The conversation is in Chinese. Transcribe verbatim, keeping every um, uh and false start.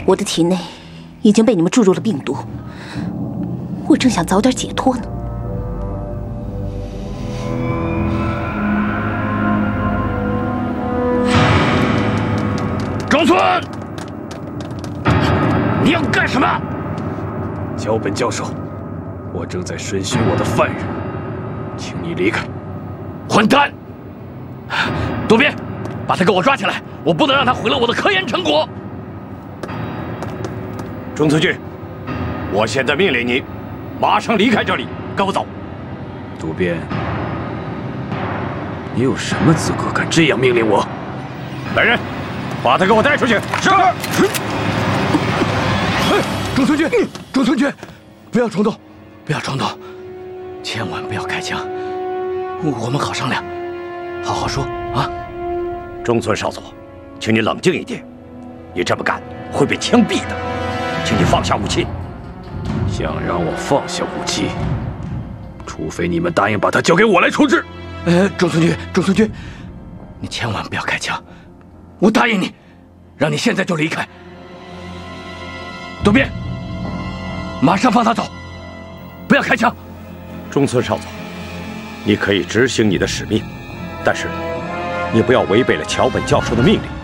我的体内已经被你们注入了病毒，我正想早点解脱呢。 中村，你要干什么？桥本教授，我正在审讯我的犯人，请你离开。混蛋！渡边，把他给我抓起来！我不能让他毁了我的科研成果。中村君，我现在命令你，马上离开这里，跟我走。渡边，你有什么资格敢这样命令我？来人，把他给我带出去！是。中村君，中村君，不要冲动，不要冲动，千万不要开枪，我们好商量，好好说啊。中村少佐，请你冷静一点，你这么干会被枪毙的，请你放下武器。想让我放下武器，除非你们答应把他交给我来处置。呃，中村君，中村君，你千万不要开枪，我答应你，让你现在就离开。渡边，马上放他走，不要开枪。中村少佐，你可以执行你的使命，但是你不要违背了桥本教授的命令。